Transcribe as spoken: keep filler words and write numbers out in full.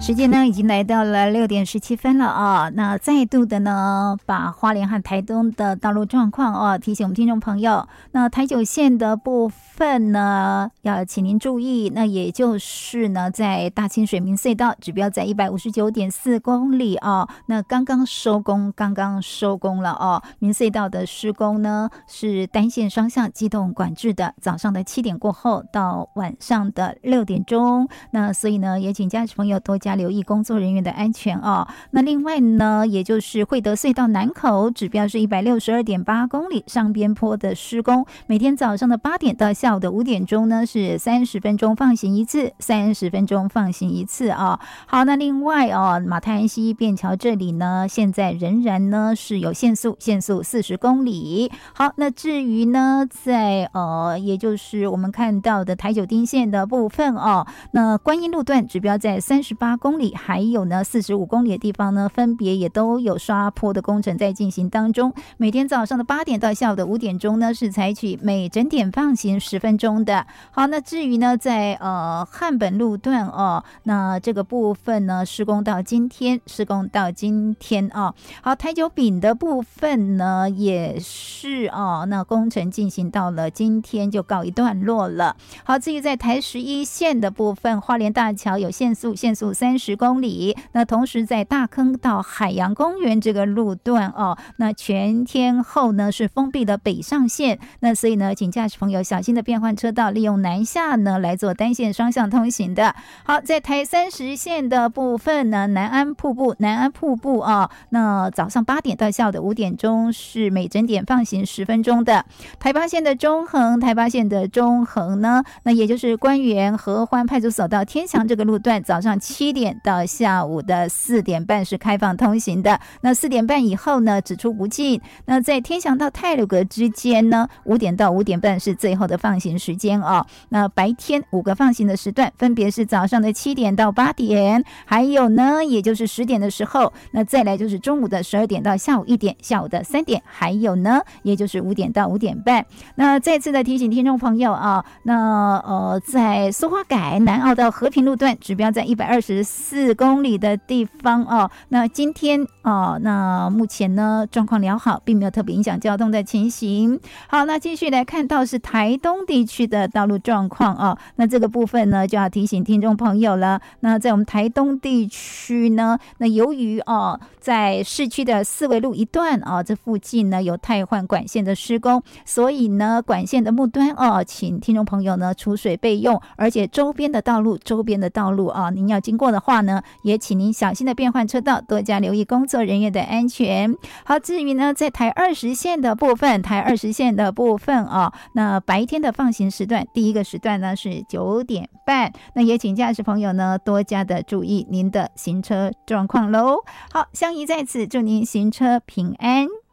时间呢已经来到了六点十七分了啊，那再度的呢把花莲和台东的道路状况啊提醒我们听众朋友，那台九线的部分呢要请您注意，那也就是呢在大清水民隧道指标在 一百五十九点四公里啊，那刚刚收工刚刚收工了哦，民隧道的施工呢是单线双向机动管制的，早上的七点过后到晚上的六点钟，那所以呢也请驾驶朋友多加留意工作人员的安全哦。那另外呢也就是惠德隧道南口指标是 一百六十二点八公里，上边坡的施工，每天早上的八点到下午的五点钟呢是三十分钟放行一次，三十分钟放行一次啊。好，那另外哦马太安溪便桥这里呢现在仍然呢是有限速，限速四十公里。好，那至于呢在呃也就是我们看到的台九丁线的部分哦，那观音路段指标在三十八公里，还有呢四十五公里的地方呢分别也都有刷坡的工程在进行当中，每天早上的八点到下午的五点钟呢是采取每整点放行十分钟的。好，那至于呢在呃汉本路段哦，那这个部分呢施工到今天施工到今天哦。好，台九丙的部分呢也是哦，那工程进行到了今天就告一段落了。好，至于在台十一线的部分，花莲大桥有限速，限速三十公里，那同时在大坑到海洋公园这个路段哦，那全天候呢是封闭的北上线，那所以呢请驾驶朋友小心的变换车道，利用南下呢来做单线双向通行的。好，在台三十线的部分呢，南安瀑布南安瀑布啊，那早上八点到下午的五点钟是每整点放行十分钟的。台八线的中横台八线的中横呢，那也就是官园合欢派出所到天祥这个路段，早上七点到下午的四点半是开放通行的，那四点半以后呢只出不进。那在天祥到太鲁阁之间呢，五点到五点半是最后的放行时间哦。那白天五个放行的时段分别是早上的七点到八点，还有呢也就是十点的时候，那再来就是中午的十二点到下午一点，下午的三点，还有呢也就是五点到五点半。那再次的提醒听众朋友啊，那呃在苏花改南澳到和平路段指标在一百二十四公里的地方哦，那今天哦那目前呢状况良好，并没有特别影响交通的情形。好，那继续来看到是台东地区的道路状况哦，那这个部分呢就要提醒听众朋友了。那在我们台东地区呢，那由于哦在市区的四维路一段哦，这附近呢有汰换管线的施工，所以呢管线的末端哦，请听众朋友呢储水备用，而且周边的道路周边的道路啊，您要经过的话呢，也请您小心的变换车道，多加留意工作人员的安全。好，至于呢在台二十线的部分，台二十线的部分啊，那白天的放行时段，第一个时段呢是九点半，那也请驾驶朋友呢多加的注意您的行车状况喽。好，相宜在此祝您行车平安。